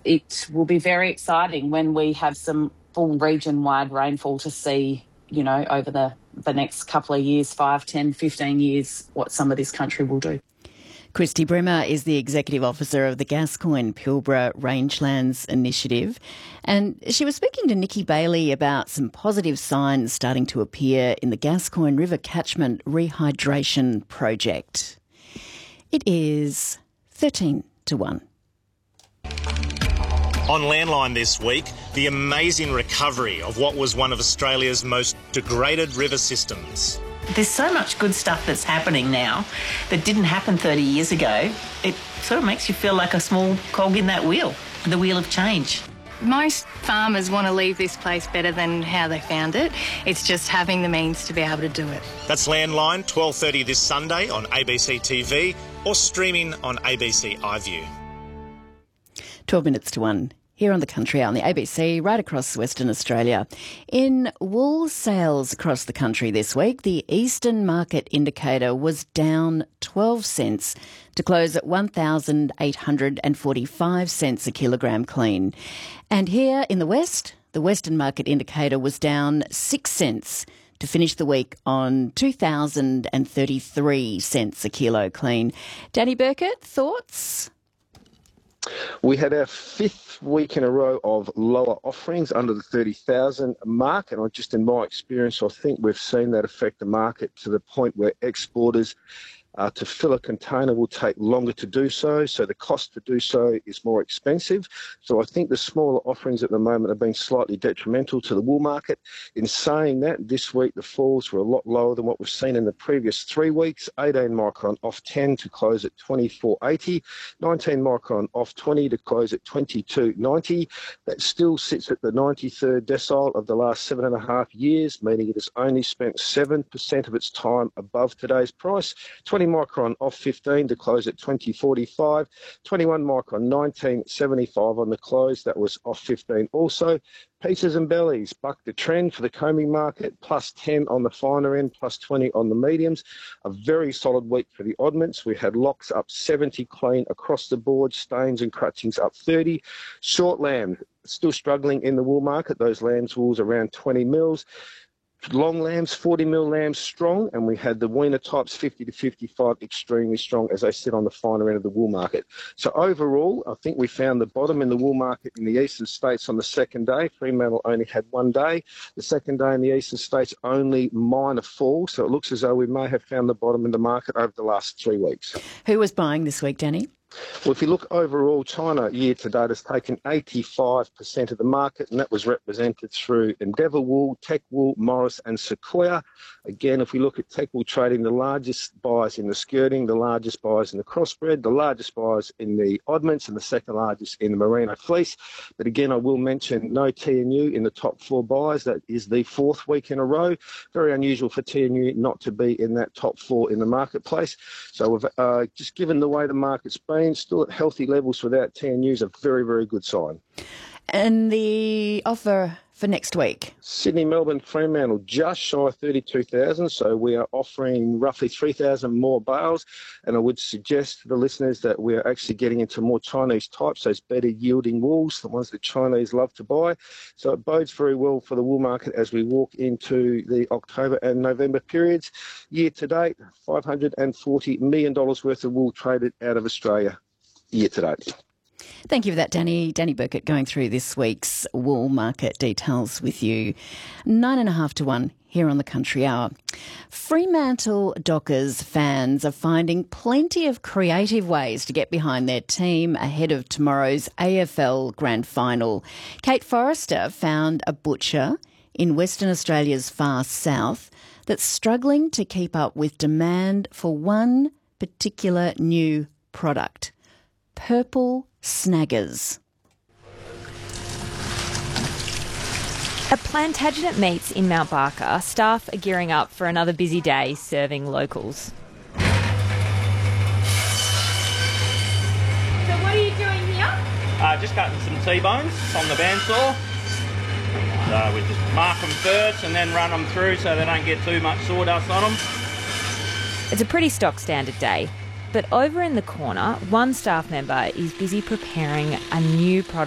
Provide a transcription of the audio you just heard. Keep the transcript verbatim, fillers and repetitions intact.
it will be very exciting when we have some full region-wide rainfall to see, you know, over the, the next couple of years, five, ten, fifteen years, what some of this country will do. Christy Brimmer is the Executive Officer of the Gascoyne Pilbara Rangelands Initiative, and she was speaking to Nikki Bailey about some positive signs starting to appear in the Gascoyne River Catchment Rehydration Project. It is thirteen to one. On Landline this week, the amazing recovery of what was one of Australia's most degraded river systems. There's so much good stuff that's happening now that didn't happen thirty years ago. It sort of makes you feel like a small cog in that wheel, the wheel of change. Most farmers want to leave this place better than how they found it. It's just having the means to be able to do it. That's Landline, twelve thirty this Sunday on A B C T V or streaming on A B C iView. twelve minutes to one. Here on the Country Hour on the A B C, right across Western Australia. In wool sales across the country this week, the Eastern Market Indicator was down twelve cents to close at one thousand eight hundred forty-five cents a kilogram clean. And here in the West, the Western Market Indicator was down six cents to finish the week on two thousand thirty-three cents a kilo clean. Danny Burkett, thoughts? We had our fifth week in a row of lower offerings under the thirty thousand mark, and just in my experience, I think we've seen that affect the market to the point where exporters Uh, to fill a container will take longer to do so, so the cost to do so is more expensive. So I think the smaller offerings at the moment have been slightly detrimental to the wool market. In saying that, this week the falls were a lot lower than what we've seen in the previous three weeks. eighteen micron off ten to close at twenty-four eighty, nineteen micron off twenty to close at twenty-two ninety. That still sits at the ninety-third decile of the last seven and a half years, meaning it has only spent seven percent of its time above today's price. twenty micron off fifteen to close at twenty forty-five, twenty-one micron nineteen seventy-five on the close, that was off fifteen also. Pieces and bellies bucked the trend for the combing market, plus ten on the finer end, plus twenty on the mediums. A very solid week for the oddments. We had locks up seventy clean across the board, stains and crutchings up thirty. Short lamb still struggling in the wool market, those lambs wools around twenty mils. Long lambs, forty mil lambs strong, and we had the weaner types fifty to fifty-five extremely strong as they sit on the finer end of the wool market. So overall, I think we found the bottom in the wool market in the eastern states on the second day. Fremantle only had one day. The second day in the eastern states, only minor fall. So it looks as though we may have found the bottom in the market over the last three weeks. Who was buying this week, Danny? Well, if you look overall, China year to date has taken eighty-five percent of the market, and that was represented through Endeavour Wool, Tech Wool, Morris and Sequoia. Again, if we look at Tech Wool trading, the largest buyers in the skirting, the largest buyers in the crossbred, the largest buyers in the oddments, and the second largest in the merino fleece. But again, I will mention no T N U in the top four buyers. That is the fourth week in a row. Very unusual for T N U not to be in that top four in the marketplace. So we've uh, just given the way the market's been, still at healthy levels without T N U is a very, very good sign. And the offer for next week? Sydney, Melbourne, Fremantle, just shy of thirty-two thousand. So we are offering roughly three thousand more bales. And I would suggest to the listeners that we are actually getting into more Chinese types, those better yielding wools, the ones that Chinese love to buy. So it bodes very well for the wool market as we walk into the October and November periods. Year to date, five hundred forty million dollars worth of wool traded out of Australia year to date. Thank you for that, Danny. Danny Burkett going through this week's wool market details with you. Nine and a half to one here on the Country Hour. Fremantle Dockers fans are finding plenty of creative ways to get behind their team ahead of tomorrow's A F L Grand Final. Kate Forrester found a butcher in Western Australia's far south that's struggling to keep up with demand for one particular new product: purple snaggers. At Plantagenet Meats in Mount Barker, staff are gearing up for another busy day serving locals. So what are you doing here? Uh, just cutting some T-bones on the bandsaw. So we just mark them first and then run them through so they don't get too much sawdust on them. It's a pretty stock standard day. But over in the corner, one staff member is busy preparing a new product